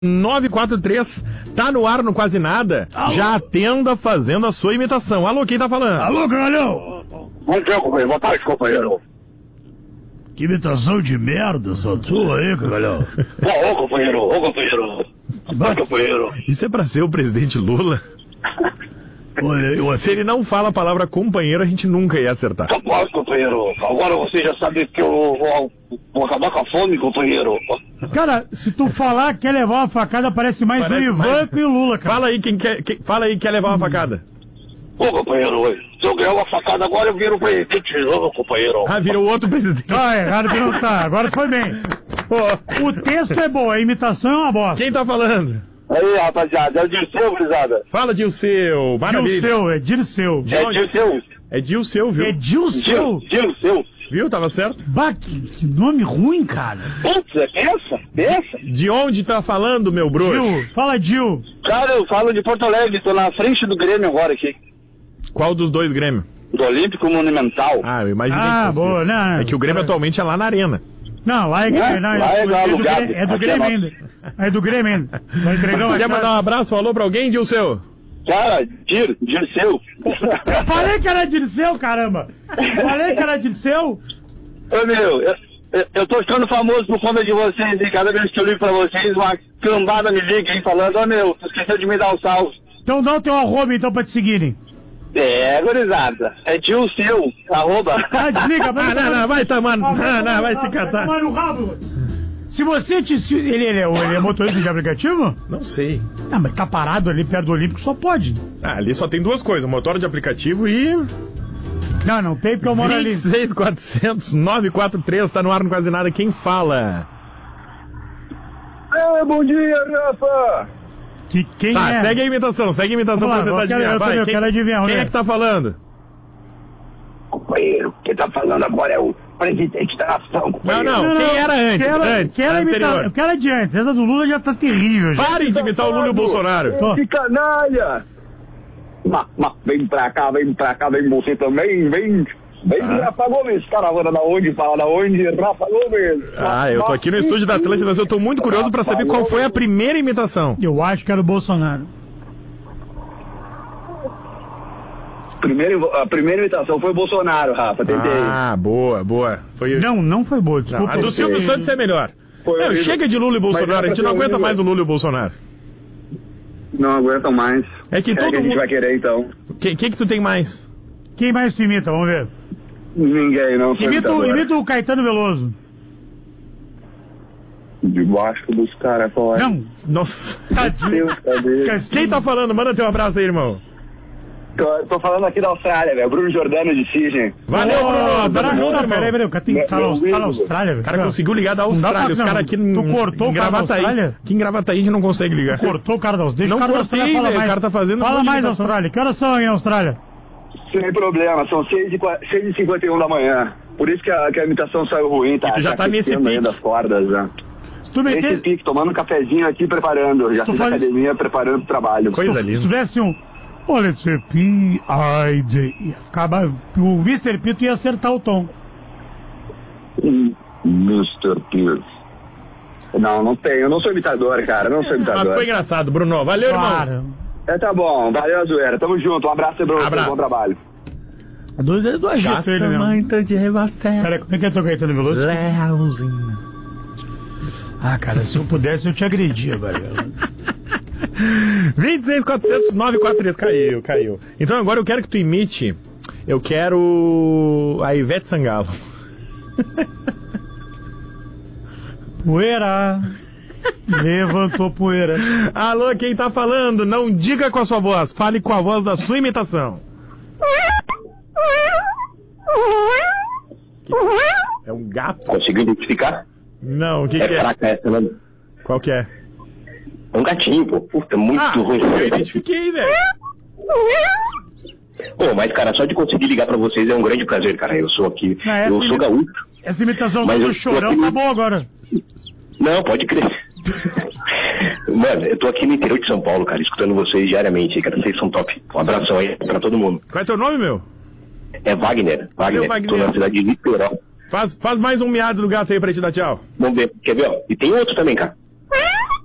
943, tá no ar no Quase Nada. Alô? Já atenda fazendo a sua imitação. Alô, quem tá falando? Alô, Cagalhão. Bom dia, companheiro. Boa tarde, companheiro. Que imitação de merda essa tua aí, Cagalhão. Ô, companheiro. Ô, companheiro. Ô, companheiro. Isso é pra ser o presidente Lula? Olha, se ele não fala a palavra companheiro, a gente nunca ia acertar. Capaz, companheiro. Agora você já sabe que eu vou acabar com a fome, companheiro. Cara, se tu falar que quer levar uma facada, parece mais o Ivan que o Lula, cara. Fala aí fala aí, quer levar uma facada. Ô, companheiro, se eu ganhar uma facada agora, eu viro presidente de novo, companheiro. Ah, virou outro presidente. Tá errado que não tá. Agora foi bem. O texto é bom, a imitação é uma bosta. Quem tá falando? Aí, rapaziada, é o Dirceu, gurizada. Fala, Dirceu. Maravilha. Dirceu, é Dirceu. É Dirceu, viu? É Dirceu. Dirceu. Viu? Tava certo? Bah, que nome ruim, cara. Putz, pensa. De onde tá falando, meu bruxo? Gil, fala, Gil. Cara, eu falo de Porto Alegre, tô na frente do Grêmio agora aqui. Qual dos dois Grêmio? Do Olímpico Monumental. Ah, eu imaginei que fosse boa, não. É que o Grêmio atualmente é lá na Arena. Não, lá é Grêmio. É do Grêmio ainda. É do Grêmio ainda. Quer mandar um abraço, alô pra alguém, Dirceu? Cara, Dirceu. Eu falei que era Dirceu, caramba. Falei que era Dirceu. Ô, meu, eu tô ficando famoso por conta de vocês, e cada vez que eu ligo pra vocês, uma cambada me liga aí falando, ô, meu, tu esqueceu de me dar o salve. Então dá o teu arroba, então, pra te seguirem. É, gurizada. É Dirceu, arroba. Ah, desliga. Não, vai tomar. Não, vai se catar. Vai no rabo. Se você ele é motorista de aplicativo? Não sei. Ah, mas tá parado ali perto do Olímpico, só pode. Ah, ali só tem duas coisas, motor de aplicativo e... Não tem porque eu moro ali. 26.400, 943, tá no ar no Quase Nada, quem fala? Bom dia, Rafa. Quem tá, é? segue a imitação pra tentar adivinhar. Vai, quem é que tá falando? Companheiro, quem tá falando agora é o presidente da nação, companheiro. Não, quem era antes? Eu quero de antes. Essa do Lula já tá terrível. Já. Parem de imitar o Lula e o Bolsonaro. Que canalha! Vem pra cá, vem você também, vem Rafa Gomes, caravana da onde, Rafa Gomes. Eu tô aqui no estúdio da Atlântida, mas eu tô muito curioso pra saber qual foi a primeira imitação. Eu acho que era o Bolsonaro. A primeira imitação foi o Bolsonaro, Rafa, tentei. Ah, boa. Foi... Não foi boa, desculpa. A do Silvio Santos é melhor. Chega de Lula e Bolsonaro, a gente não aguenta mais o Lula e o Bolsonaro. Não aguentam mais. É que todo mundo... a gente vai querer, então. Quem que tu tem mais? Quem mais tu imita? Vamos ver. Ninguém, não. Imita o Caetano Veloso. Debaixo dos caracóis. Não. Nossa. Tadinho. Quem tá falando? Manda teu abraço aí, irmão. Tô falando aqui da Austrália, velho. Bruno Jordano de Sydney. Valeu, Bruno. Tamo junto, irmão. Peraí. O cara tá na Austrália, velho. O cara conseguiu ligar da Austrália. Os caras aqui Tu cortou o cara da Austrália? Aqui em Gravataí a gente não consegue ligar. Cortou o cara da Austrália. Deixa não o cara da Austrália falar mais. O cara tá fazendo... Fala mais da Austrália. Que horas são aí na Austrália? Sem problema. São 6h51 da manhã. Por isso que a imitação saiu ruim, tá? E tu já tá nesse pique. Das cordas, já. Nesse pique, tomando um cafezinho aqui, preparando. Já fiz academia, preparando o trabalho. Coisa linda. Se tivesse Olha, Mr. P.I.D. O Mr. P ia acertar o tom. Mr. P. Não tenho. Eu não sou imitador, cara. Não sou imitador. Mas foi engraçado, Bruno. Valeu, irmão. Tá bom. Valeu, zoeira. Tamo junto. Um abraço, Bruno. Bom trabalho. Do agito ele mesmo. De você. Cara, como é que é teu Caetano Veloso? Lealzinho. Cara, se eu pudesse, eu te agredia, velho. 26.400, 943. Caiu. Então agora eu quero que tu imite. Eu quero a Ivete Sangalo. Poeira. Levantou poeira. Alô, quem tá falando? Não diga com a sua voz. Fale com a voz da sua imitação. É um gato? Conseguiu identificar? Não, o que é? Fraca essa, né? Qual que é? É um gatinho, pô. Puta, muito ruim. Eu identifiquei, velho. Mas, cara, só de conseguir ligar pra vocês é um grande prazer, cara. Eu sou aqui. Eu sou gaúcho. Essa imitação do Chorão tá boa agora. Não, pode crer. Mano, eu tô aqui no interior de São Paulo, cara, escutando vocês diariamente, cara. Vocês são top. Um abração aí pra todo mundo. Qual é teu nome, meu? É Wagner. Wagner. Tô na cidade de Litoral. Faz mais um miado do gato aí pra te dar tchau. Vamos ver. Quer ver, ó? E tem outro também, cara.